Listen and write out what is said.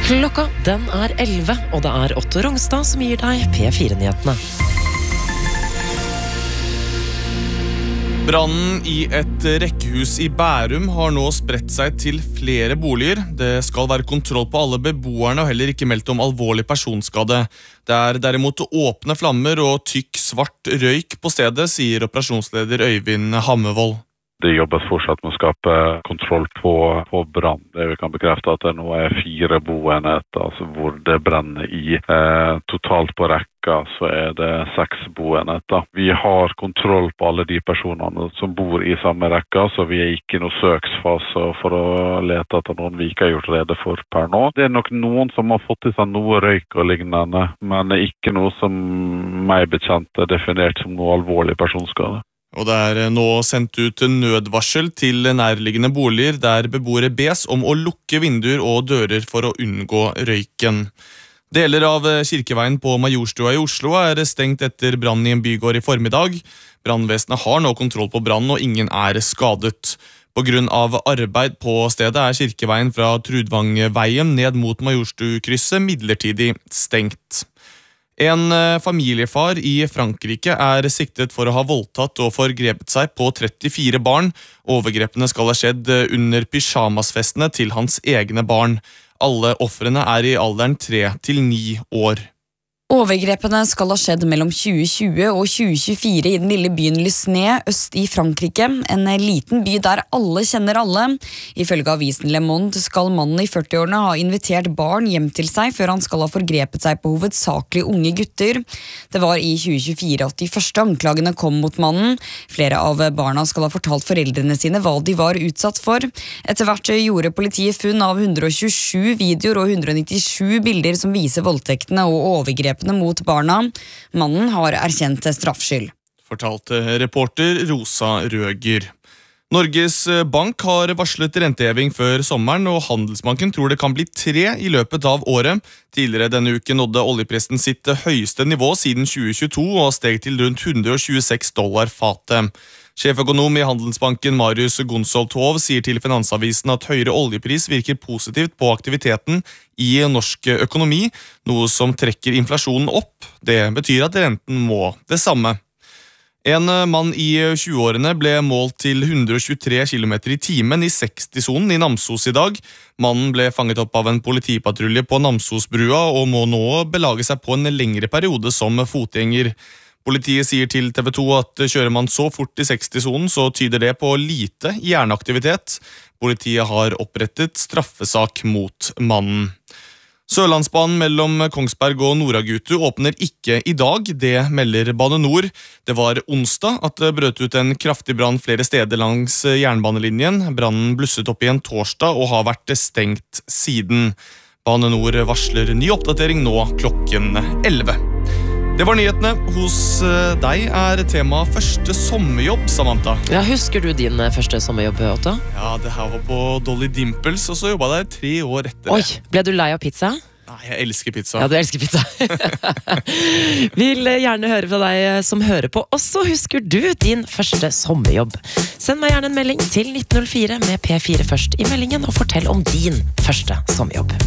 Klokka, den 11, og det Otto Rongstad som gir deg P4-nyhetene. Brannen i et rekkehus i Bærum har nå spredt seg til flere boliger. Det skal være kontroll på alle beboerne og heller ikke meldt om alvorlig personskade. Det derimot åpne flammer og tykk svart røyk på stedet, sier operasjonsleder Øyvind Hammervold. Det jobbes fortsatt med å skape kontroll på brann. Det vi kan bekrefte at det nå 4 boenheter altså hvor det brenner i. Totalt på rekka så det 6 boenheter. Vi har kontroll på alle de personene som bor i samme rekka, så vi ikke i noen søksfase for å lete etter noen vi ikke har gjort rede for per nå. Det nok noen som har fått i seg noe røyk og lignende, men ikke noe som meg bekjent definert som noe alvorlig personskade. Og det nå sendt ut nødvarsel til nærliggende boliger der beboere bes om å lukke vinduer og dører for å unngå røyken. Deler av Kirkeveien på Majorstua i Oslo stengt etter brann i en bygård i formiddag. Brannvesenet har nå kontroll på brann og ingen skadet. På grunn av arbeid på stedet Kirkeveien fra Trudvangveien ned mot Majorstukrysset midlertidig stengt. En familiefar i Frankrike siktet for å ha voldtatt og forgrepet seg på 34 barn. Overgrepene skal ha skjedd under pyjamasfestene til hans egne barn. Alle ofrene i alderen 3 til 9 år. Overgrepene skal ha skjedd mellom 2020 og 2024 i den lille byen Lusné, øst i Frankrike, en liten by der alle kjenner alle. Ifølge avisen Le Monde skal mannen i 40-årene ha invitert barn hjem til seg før han skal ha forgrepet seg på hovedsakelig unge gutter. Det var i 2024 at de første anklagene kom mot mannen. Flere av barna skal ha fortalt foreldrene sine hva de var utsatt for. Etter hvert gjorde politiet funn av 127 videoer og 197 bilder som viser voldtektene og overgrepene mot barna. Mannen har erkjent straffskyld. Fortalte reporter Rosa Røger. Norges Bank har varslet renteheving før sommeren, og Handelsbanken tror det kan bli 3 i løpet av året. Tidligere denne uken nådde oljeprisen sitt høyeste nivå siden 2022 og steg til rundt $126 fatet. Sjeføkonom i Handelsbanken Marius Gonsolv Tov sier til Finansavisen at høyere oljepris virker positivt på aktiviteten i norsk økonomi, noe som trekker inflasjonen opp. Det betyr at renten må det samme. En mann i 20-årene ble målt til 123 km i timen i 60-sonen i Namsos i dag. Mannen ble fanget opp av en politipatrulje på Namsosbrua og må nå belage seg på en lengre periode som fotgjenger. Politiet sier til TV 2 at kjører man så fort i 60-sonen, så tyder det på lite hjerneaktivitet. Politiet har opprettet straffesak mot mannen. Sørlandsbanen mellom Kongsberg og Noragutu åpner ikke i dag, det melder Bane Nor. Det var onsdag at det brøt ut en kraftig brann flere steder langs jernbanelinjen. Brannen blusset opp igjen torsdag og har vært stengt siden. Bane Nor varsler ny oppdatering nå klokken 11. Det var nyhetene. Hos deg tema første sommerjobb, Samantha. Ja, husker du din første sommerjobb, Otto? Ja, det her var på Dolly Dimples, og så jobbet jeg der 3 år etter det. Oi, ble du lei av pizza? Nei, jeg elsker pizza. Ja, du elsker pizza. Vil gjerne høre fra deg som hører på. Og så husker du din første sommerjobb. Send meg gjerne en melding til 1904 med P4 først i meldingen, og fortell om din første sommerjobb.